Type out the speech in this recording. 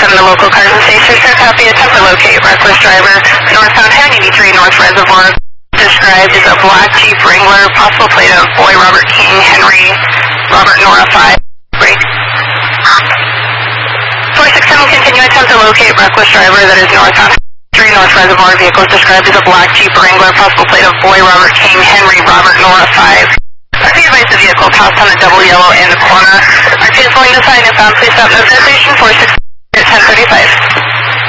467, the local cars and station, sir, copy, attempt to locate reckless driver, northbound Highway 93 North Reservoir, described as a black Jeep Wrangler, possible plate of Boy Robert King, Henry, Robert Nora 5, break. 467, continue, attempt to locate reckless driver that is northbound 3 North Reservoir, vehicle is described as a black Jeep Wrangler, possible plate of Boy Robert King, Henry, Robert Nora 5. RP advised the vehicle passed on the double yellow in the corner. RP is going to sign if found, please stop note station 460 at 1035.